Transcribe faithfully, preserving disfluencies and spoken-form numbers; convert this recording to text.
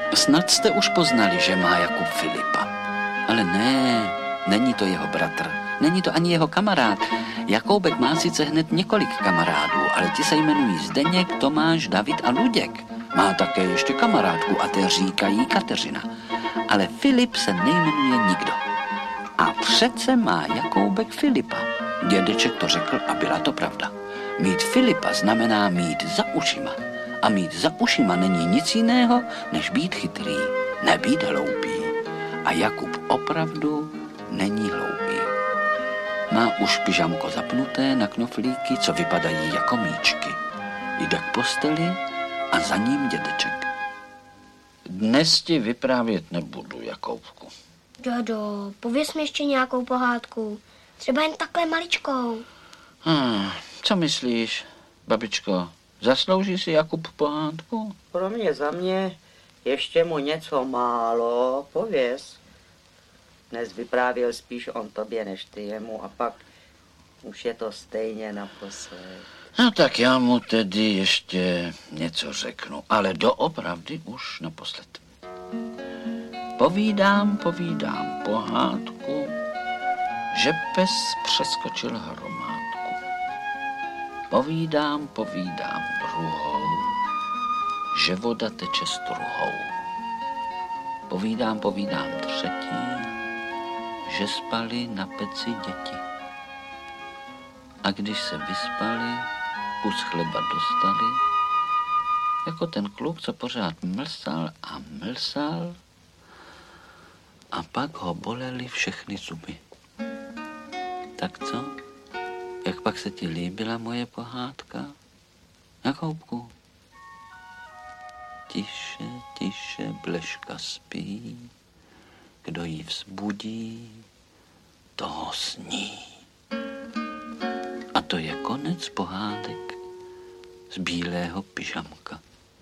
Snad jste už poznali, že má Jakub Filipa. Ale ne, není to jeho bratr, není to ani jeho kamarád. Jakoubek má sice hned několik kamarádů, ale ti se jmenují Zdeněk, Tomáš, David a Luděk. Má také ještě kamarádku a té říkají Kateřina. Ale Filip se nejmenuje nikdo. A přece má Jakoubek Filipa. Dědeček to řekl a byla to pravda. Mít Filipa znamená mít za ušima. A mít za ušima není nic jiného, než být chytrý, nebýt hloupý. A Jakub opravdu není hloupý. Má už pyžamko zapnuté na knoflíky, co vypadají jako míčky. Jde k posteli a za ním dědeček. Dnes ti vyprávět nebudu, Jakoubku. Dodo, pověz mi ještě nějakou pohádku. Třeba jen takhle maličkou. Hmm, co myslíš, babičko? Zaslouží si Jakub pohádku? Pro mě za mě ještě mu něco málo, pověz. Dnes vyprávěl spíš on tobě než ty jemu a pak už je to stejně naposled. No tak já mu tedy ještě něco řeknu, ale doopravdy už naposled. Povídám, povídám pohádku, že pes přeskočil hromádku. Povídám, povídám druhou, že voda teče struhou. Povídám, povídám třetí, že spali na peci děti. A když se vyspali, kus chleba dostali, jako ten kluk, co pořád mlsal a mlsal, a pak ho bolely všechny zuby. Tak co? Jak pak se ti líbila moje pohádka? Jakoubku? Tiše, tiše, Bleška spí, kdo ji vzbudí, toho sní. A to je konec pohádek z bílého pyžamka.